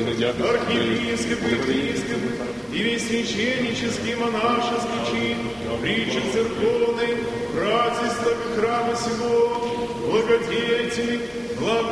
архиепископ, епископ, и весь священнический монашеский чин, притчи церковной, братья храма сего, благодетель,